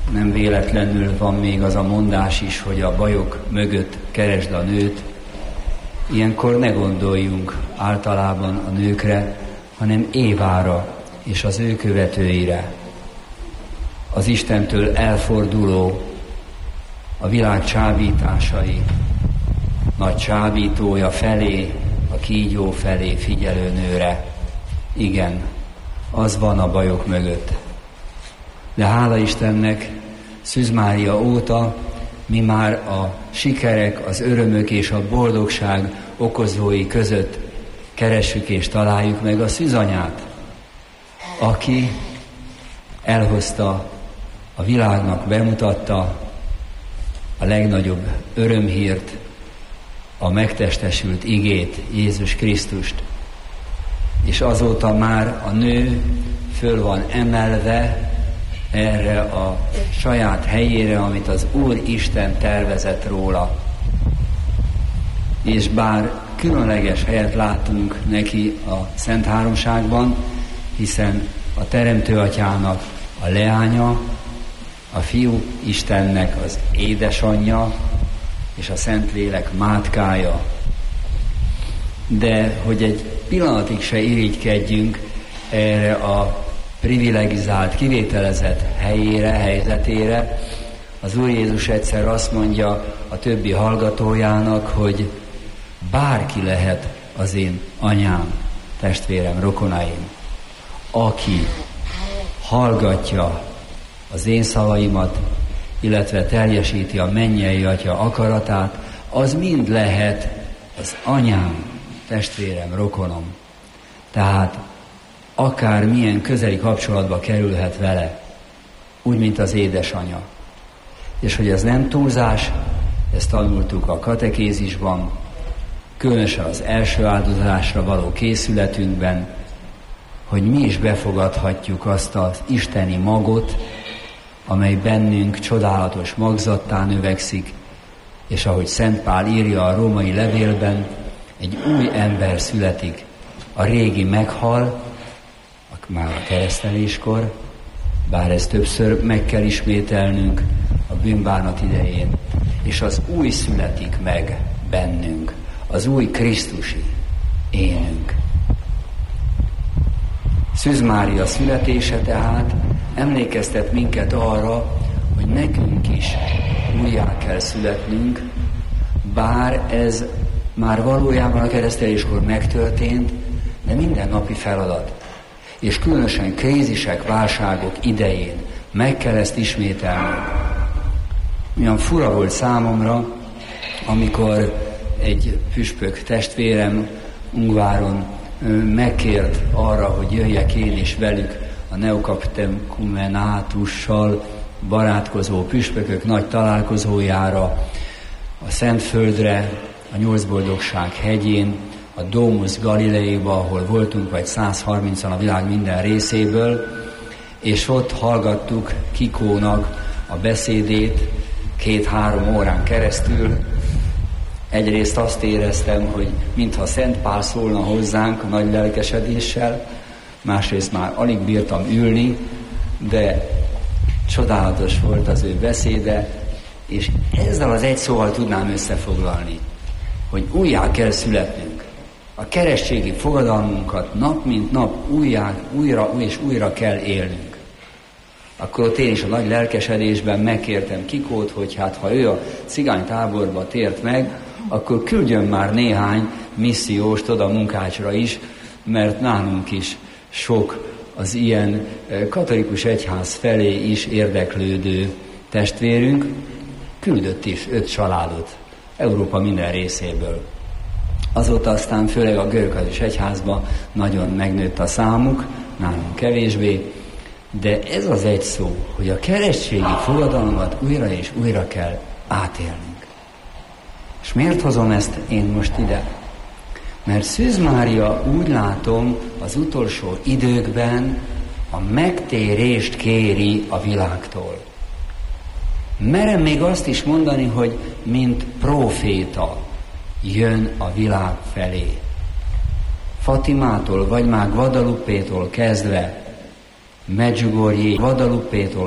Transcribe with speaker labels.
Speaker 1: Nem véletlenül van még az a mondás is, hogy a bajok mögött keresd a nőt. Ilyenkor ne gondoljunk általában a nőkre, hanem Évára és az ő követőire. Az Istentől elforduló, a világ csábításai nagy csábítója felé, a kígyó felé figyelő nőre. Igen, az van a bajok mögött. De hála Istennek, Szűz Mária óta mi már a sikerek, az örömök és a boldogság okozói között keressük és találjuk meg a szűzanyát, aki elhozta, a világnak bemutatta a legnagyobb örömhírt, a megtestesült igét, Jézus Krisztust. És azóta már a nő föl van emelve erre a saját helyére, amit az Úr Isten tervezett róla. És bár különleges helyet látunk neki a Szent Háromságban, hiszen a Teremtő Atyának a leánya, a Fiú Istennek az édesanyja, és a Szentlélek mátkája. De hogy egy pillanatig se irigykedjünk erre a privilegizált, kivételezett helyére, helyzetére, az Úr Jézus egyszer azt mondja a többi hallgatójának, hogy bárki lehet az én anyám, testvérem, rokonaim, aki hallgatja az én szavaimat, illetve teljesíti a mennyei Atya akaratát, az mind lehet az anyám, testvérem, rokonom. Tehát akár milyen közeli kapcsolatba kerülhet vele, úgy, mint az édesanya. És hogy ez nem túlzás, ezt tanultuk a katekézisban, különösen az első áldozásra való készületünkben, hogy mi is befogadhatjuk azt az isteni magot, amely bennünk csodálatos magzattá növekszik, és ahogy Szent Pál írja a római levélben, egy új ember születik. A régi meghal, már a kereszteléskor, bár ezt többször meg kell ismételnünk a bűnbánat idején, és az új születik meg bennünk, az új Krisztusi énünk. Szűz Mária születése tehát emlékeztet minket arra, hogy nekünk is újjá kell születnünk, bár ez már valójában a kereszteléskor megtörtént, de mindennapi feladat. És különösen krízisek, válságok idején meg kell ezt ismételni. Olyan fura volt számomra, amikor egy püspök testvérem Ungváron megkért arra, hogy jöjjek én is velük a neokatekumenátussal barátkozó püspökök nagy találkozójára, a Szentföldre, a Nyolcboldogság hegyén, a Domus Galileiba, ahol voltunk, vagy 130-an a világ minden részéből, és ott hallgattuk Kikónak a beszédét 2-3 órán keresztül. Egyrészt azt éreztem, hogy mintha Szent Pál szólna hozzánk a nagy lelkesedéssel, másrészt már alig bírtam ülni, de csodálatos volt az ő beszéde, és ezzel az egy szóval tudnám összefoglalni, hogy újjá kell születnünk. A keresztségi fogadalmunkat nap mint nap újra és újra kell élnünk. Akkor ott én is a nagy lelkesedésben megkértem Kikót, hogy hát ha ő a cigánytáborba tért meg, akkor küldjön már néhány misszióst oda Munkácsra is, mert nálunk is sok az ilyen katolikus egyház felé is érdeklődő testvérünk. Küldött is 5 családot Európa minden részéből. Azóta aztán főleg a görögkatolikus egyházban nagyon megnőtt a számuk, nálunk kevésbé, de ez az egy szó, hogy a keresztségi fogadalmat újra és újra kell átélnünk. És miért hozom ezt én most ide? Mert Szűz Mária, úgy látom, az utolsó időkben a megtérést kéri a világtól. Merem még azt is mondani, hogy mint próféta jön a világ felé. Fatimától, vagy már Guadalupétól kezdve, Medjugorjé, Guadalupétól